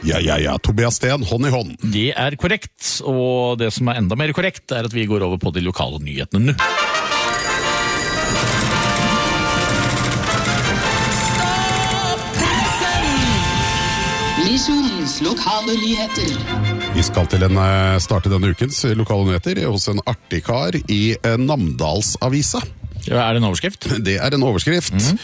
Ja, Tobias Sten, hånd i hånd. Det er korrekt, og det som er enda mer korrekt er at vi går over på de lokale nyhetene nå. Misjonens lokale nyheter. Vi skal til starte denne ukens lokale nyheter hos en artig kar i Namdalsavisa. Ja, er det en overskrift? Det er en overskrift.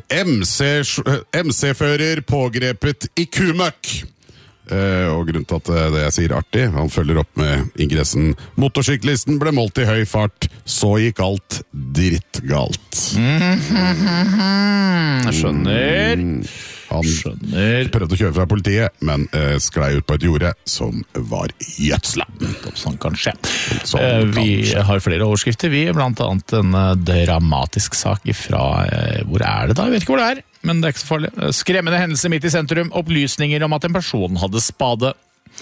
MC-fører pågrepet i kumøkk. Og grunnen til at det jeg sier artig, han følger opp med ingressen motorsyklisten ble målt i høy fart, så gikk alt drittgalt. Jeg skjønner. Han prøvde å kjøre fra politiet, men sklei ut på et jorde som var gjødsla. Sånn kan skje. Vi har flere overskrifter, blant annet en dramatisk sak fra, hvor er det da? Jeg vet ikke hvor det er, men det er ikke så farlig. Skremmende hendelse midt i sentrum, opplysninger om at en person hadde spade.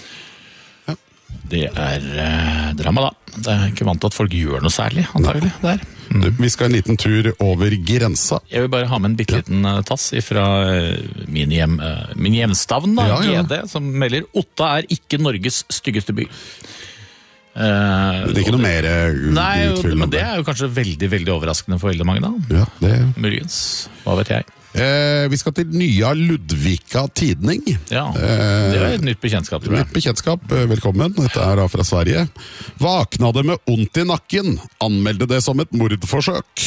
Det er drama da. Det er ikke vant til at folk gjør noe særlig, antagelig, der. Vi skal en liten tur over grensa. Jeg vil bare ha med en bitteliten tass fra min hjemstavn, GD, som melder Otta er ikke Norges styggeste by. Det er ikke noe mer utfyllende. Nei, men det er jo kanskje veldig, veldig overraskende for veldig mange da. Ja, det muligens. Hva vet jeg? Vi skal til Nya Ludvika Tidning. Ja, det er et nytt bekjentskap, tror jeg. Nytt bekjentskap, velkommen. Dette er da fra Sverige. Vaknade med ondt i nakken. Anmelde det som et mordforsøk.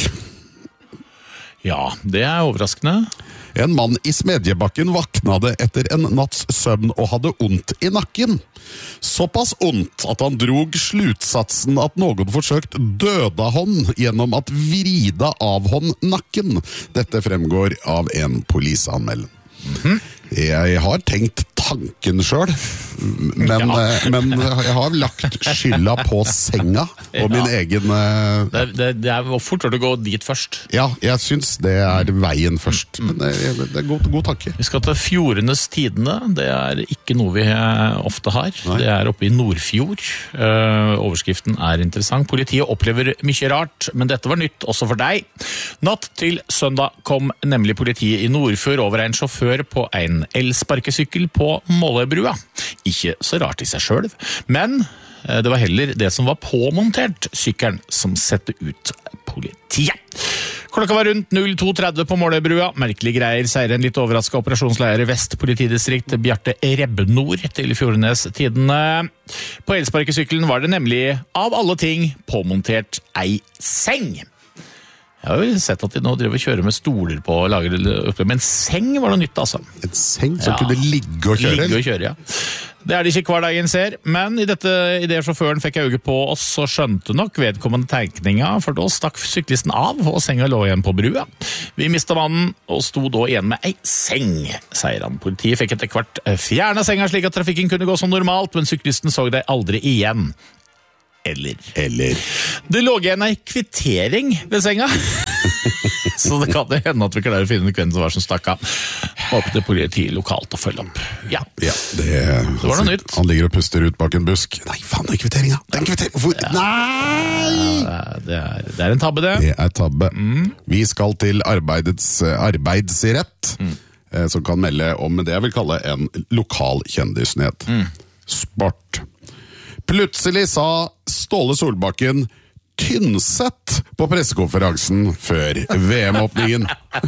Ja, det er overraskende. En mann i Smedjebakken vaknade etter en natts søvn og hadde ondt i nakken. Såpass ondt at han drog slutsatsen at noen forsøkt dødahånd gjennom at vrida av hånd nakken. Dette fremgår av en polisanmeldelse. Jeg har tenkt tanken selv, men jeg har lagt skylda på senga og min egen... Det er fort å gå dit først. Ja, jeg synes det er veien først, men det er god tanke. Vi skal til Fjordenes Tidende. Det er ikke noe vi ofte har. Nei. Det er oppe i Nordfjord. Overskriften er interessant. Politiet opplever mye rart, men dette var nytt også for deg. Natt til søndag kom nemlig politiet i Nordfjord over en sjåfør på en elsparkesykkel på Måløybrua. Ikke så rart i seg selv, men det var heller det som var påmontert sykkelen som sette ut politiet. Klokka var rundt 02:30 på Måløybrua. Merkelige greier, sier en litt overrasket operasjonsleder i Vest politidistrikt, Bjarte Rebnor, til Fjordenes Tidende. På elsparkesykkelen var det nemlig, av alle ting, påmontert ei seng. Jeg har jo sett at de nå driver og kjører med stoler på og lager det oppe, men seng var noe nytt, altså. En seng som kunne ligge og kjøre? Ligge og kjøre, ja. Det er det ikke hver dag en ser, men i det sjåføren fikk øye på oss, så skjønte nok vedkommende tenkninga, for da stakk syklisten av, og senga lå igjen på brua. Vi mistet mannen, og sto da igjen med ei seng, sier han. Politiet fikk etter hvert fjernet senga slik at trafikken kunne gå som normalt, men syklisten så det aldri igjen. Eller. Det lå igjen en kvittering ved senga. Så det kan hende at vi klarer å finne hvem som var som stakk av. Håper det politiet lokalt å følge opp. Ja, det var noe nytt. Han ligger og puster ut bak en busk. Nei, faen, den kvitteringen. Nei! Det er en tabbe, det. Det er tabbe. Vi skal til arbeidsrett, som kan melde om det jeg vil kalle en lokal kjendisnyhet. Sport. Plutselig sa Ståle Solbakken Tynset på pressekonferansen før VM-åpningen.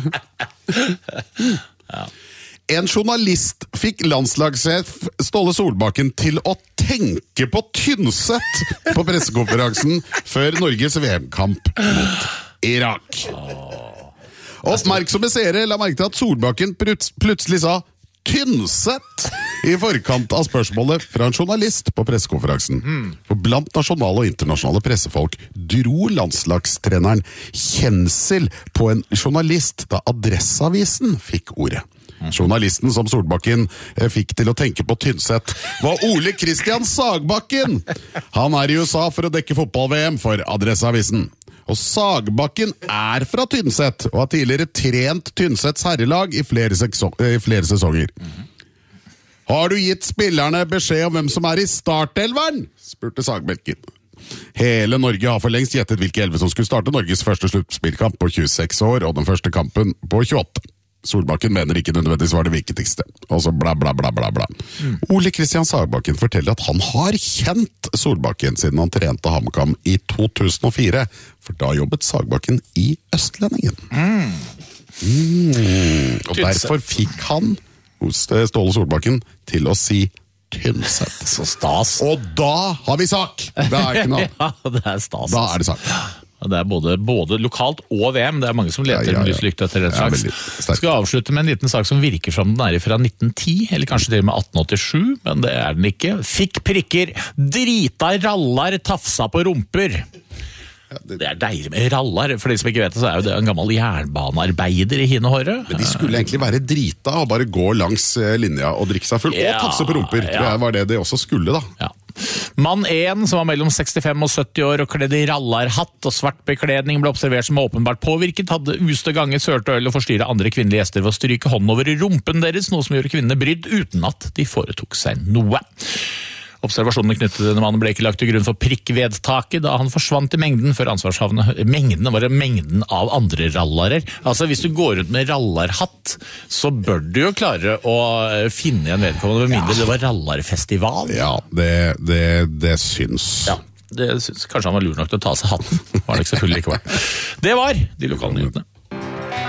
En journalist fikk landslagssjef Ståle Solbakken til å tenke på Tynset på pressekonferansen før Norges VM-kamp mot Irak. Oppmerksomme seere la merke til at Solbakken plutselig sa Tynset i forkant av spørsmålet fra en journalist på pressekonferansen. For blant nasjonale og internasjonale pressefolk dro landslagstreneren kjensel på en journalist da Adresseavisen fikk ordet. Journalisten som Solbakken fikk til å tenke på Tynset var Ole Kristian Sagbakken. Han er i USA for å dekke fotball-VM for Adresseavisen. Og Sagbakken er fra Tynset, og har tidligere trent Tynsets herrelag i flere sesonger. Har du gitt spillerne beskjed om hvem som er i startelveren? Spurte Sagbakken. Hele Norge har for lengst gjettet hvilke 11 som skulle starte Norges første sluttspillkamp på 26 år, og den første kampen på 28. Solbakken mener ikke nødvendigvis var det viktigste. Og så bla, bla, bla, bla, bla. Ole Kristian Sagbakken forteller at han har kjent Solbakken siden han trente HamKam i 2004. For da jobbet Sagbakken i Østlendingen. Og derfor fikk han hos Ståle Solbakken til å si Tynset. Så stas. Og da har vi sak! Det er ikke noe. Ja, det er stas. Da er det sak. Det er både lokalt og VM. Det er mange som leter med lys og lykte etter den slags. Jeg skal avslutte med en liten sak som virker som den er fra 1910, eller kanskje til og med 1887, men det er den ikke. Fikk prikker, drita rallar, tafsa på rumper. Det er deilig med rallar. For de som ikke vet det, så er jo det en gammel jernbanearbeider i hine håret. Men de skulle egentlig være drita og bare gå langs linja og drikke seg full, og tafse på rumper. Det var det de også skulle, da. Ja. Mann 1, som var mellom 65 og 70 år og kledd i rallarhatt og svart bekledning, ble observert som åpenbart påvirket, hadde uste gange sølt øl og forstyrret andre kvinnelige gjester ved å stryke hånden over rumpen deres, noe som gjorde kvinnene brydd uten at de foretok seg noe. Observasjonene knyttet til denne mannen ble ikke lagt til grunn for prikkvedtaket, da han forsvant i mengden før ansvarshavende. Mengden var mengden av andre rallarer. Altså, hvis du går rundt med rallarhatt, så bør du jo klare å finne igjen vedkommende, med mindre det var rallarfestival. Ja, det syns. Ja, det syns. Kanskje han var lur nok til å ta seg hatten. Var det ikke selvfølgelig ikke vært. Det var de lokale nyhetene.